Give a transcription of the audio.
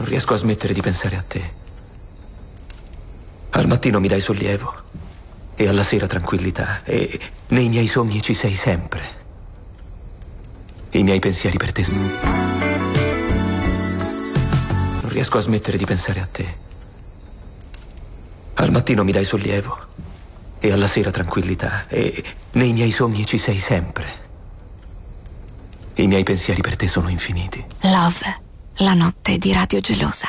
riesco a smettere di pensare a te. Al mattino mi dai sollievo e alla sera tranquillità, e nei miei sogni ci sei sempre. I miei pensieri per te. Non riesco a smettere di pensare a te. Al mattino mi dai sollievo e alla sera tranquillità, e nei miei sogni ci sei sempre. I miei pensieri per te sono infiniti. Love, la notte di Radio Gelosa.